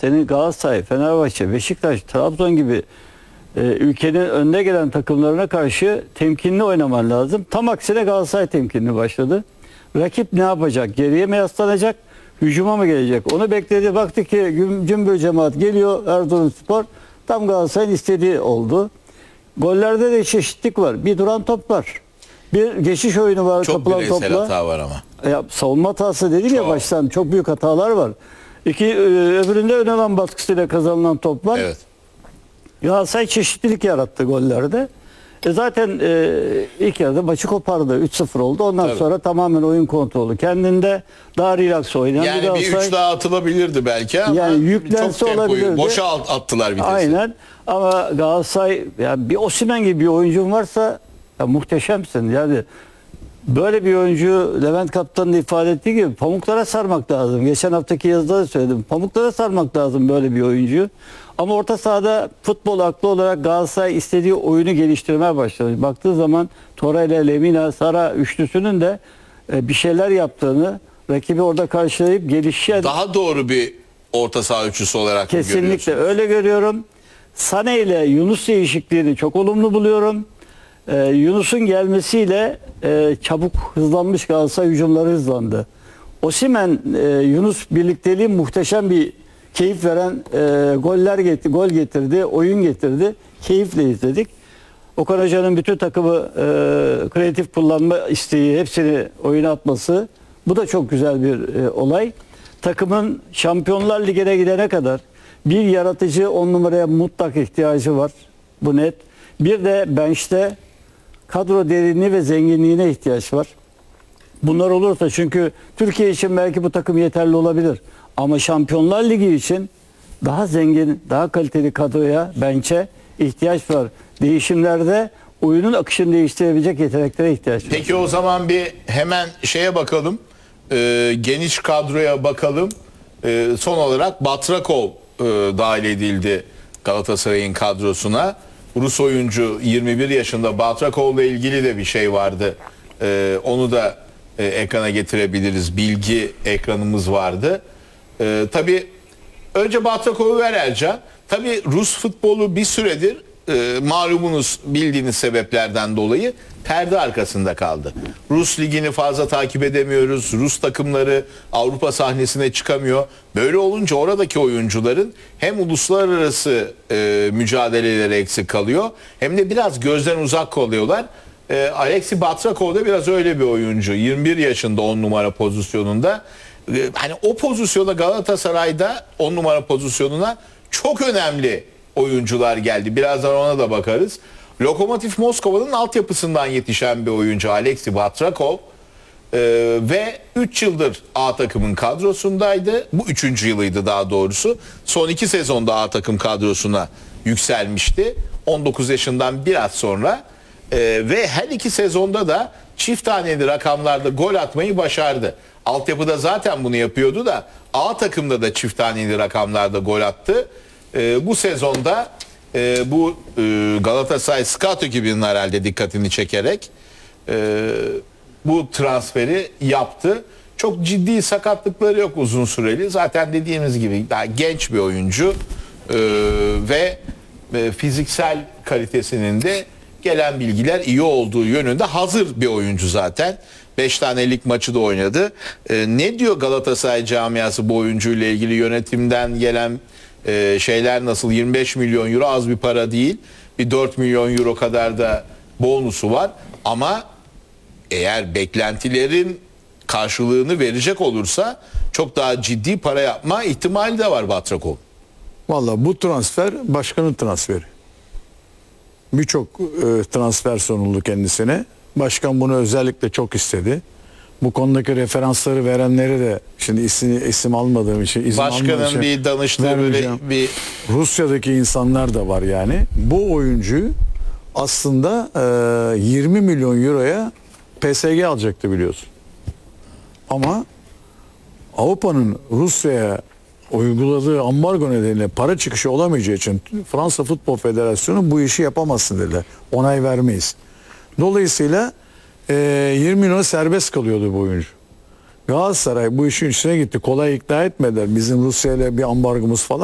senin Galatasaray, Fenerbahçe, Beşiktaş, Trabzon gibi ülkenin önde gelen takımlarına karşı temkinli oynaman lazım. Tam aksine Galatasaray temkinli başladı. Rakip ne yapacak? Geriye mi yaslanacak? Hücuma mı gelecek? Onu bekledi. Baktı ki cümbür cemaat geliyor Erzurumspor. Tam Galatasaray'ın istediği oldu. Gollerde de çeşitlilik var. Bir duran top var. Bir geçiş oyunu var. Çok kapılan bireysel topla. hata var ama. Savunma hatası dedim ya baştan. Çok büyük hatalar var. Öbüründe ön alan baskısıyla kazanılan toplar. Evet. Galatasaray çeşitlilik yarattı gollerde. Zaten ilk yarıda maçı kopardı. 3-0 oldu. Ondan Tabii. sonra tamamen oyun kontrolü. Kendinde daha relax oynayan Yani bir Galatasaray. 3 daha atılabilirdi belki ama Yani yüklense çok tempoyu olabilirdi. boşa attılar vitesi. Aynen. Ama Galatasaray, yani bir Osimhen gibi bir oyuncun varsa ya muhteşemsin. Yani böyle bir oyuncu, Levent Kaptan'ın ifade ettiği gibi pamuklara sarmak lazım. Geçen haftaki yazıda da söyledim. Pamuklara sarmak lazım böyle bir oyuncuyu. Ama orta sahada futbol aklı olarak Galatasaray istediği oyunu geliştirmeye başladı. Baktığı zaman Torreira, Lemina, Sara üçlüsünün de bir şeyler yaptığını, rakibi orada karşılayıp gelişen... Daha doğru bir orta saha üçlüsü olarak Kesinlikle görüyorsunuz. öyle görüyorum. Sané ile Yunus değişikliğini çok olumlu buluyorum. Yunus'un gelmesiyle çabuk hızlanmış Galatasaray hücumları hızlandı. Osimhen, Yunus birlikteliği muhteşem bir keyif veren gol getirdi, oyun getirdi. Keyifle izledik. Okan Hoca'nın bütün takımı kreatif kullanma isteği, hepsini oyuna atması, bu da çok güzel bir olay. Takımın Şampiyonlar Ligi'ne gidene kadar bir yaratıcı 10 numaraya mutlak ihtiyacı var. Bu net. Bir de bench'te kadro derinliği ve zenginliğine ihtiyaç var. Bunlar olursa, çünkü Türkiye için belki bu takım yeterli olabilir. Ama Şampiyonlar Ligi için daha zengin, daha kaliteli kadroya, bench'e ihtiyaç var. Değişimlerde oyunun akışını değiştirebilecek yeteneklere ihtiyaç var. Peki o zaman bir hemen şeye bakalım. Geniş kadroya bakalım. Son olarak Batrakov dahil edildi Galatasaray'ın kadrosuna. Rus oyuncu 21 yaşında. Batrakov'la ilgili de bir şey vardı. Onu da ekrana getirebiliriz. Bilgi ekranımız vardı. Tabii önce Batrakov'u ver Ercan. Tabii Rus futbolu bir süredir malumunuz, bildiğiniz sebeplerden dolayı perde arkasında kaldı. Rus ligini fazla takip edemiyoruz. Rus takımları Avrupa sahnesine çıkamıyor. Böyle olunca oradaki oyuncuların hem uluslararası mücadeleleri eksik kalıyor, hem de biraz gözden uzak kalıyorlar. Alexi Batrakov da biraz öyle bir oyuncu. 21 yaşında 10 numara pozisyonunda. Hani o pozisyona, Galatasaray'da 10 numara pozisyonuna çok önemli oyuncular geldi. Birazdan ona da bakarız. Lokomotiv Moskova'nın altyapısından yetişen bir oyuncu Alexi Batrakov ve 3 yıldır A takımın kadrosundaydı. Bu 3. yılıydı daha doğrusu. Son 2 sezonda A takım kadrosuna yükselmişti. 19 yaşından biraz sonra ve her 2 sezonda da çift taneli rakamlarda gol atmayı başardı. Altyapıda zaten bunu yapıyordu da A takımda da çift taneli rakamlarda gol attı. Bu sezonda bu Galatasaray Scout ekibinin herhalde dikkatini çekerek bu transferi yaptı. Çok ciddi sakatlıkları yok uzun süreli. Zaten dediğimiz gibi daha genç bir oyuncu ve fiziksel kalitesinin de gelen bilgiler iyi olduğu yönünde, hazır bir oyuncu zaten. 5 tane lig maçı da oynadı. Ne diyor Galatasaray camiası bu oyuncuyla ilgili? Yönetimden gelen şeyler nasıl? 25 milyon euro az bir para değil. Bir 4 milyon euro kadar da bonusu var. Ama eğer beklentilerin karşılığını verecek olursa çok daha ciddi para yapma ihtimali de var Batrakov. Vallahi bu transfer başkanın transferi. Birçok transfer sunuldu kendisine. Başkan bunu özellikle çok istedi. Bu konudaki referansları verenleri de, şimdi isim almadığım için, izin almadığım Başkanın için bir danıştığı vermeyeceğim. böyle bir... Rusya'daki insanlar da var yani. Bu oyuncuyu aslında 20 milyon euroya PSG alacaktı biliyorsun. Ama Avrupa'nın Rusya'ya uyguladığı ambargo nedeniyle para çıkışı olamayacağı için Fransa Futbol Federasyonu bu işi yapamazsın dediler. Onay vermeyiz. Dolayısıyla 20 milyon serbest kalıyordu bu oyuncu. Galatasaray bu işin üstüne gitti. Kolay ikna etmediler. Bizim Rusya ile bir ambargomuz falan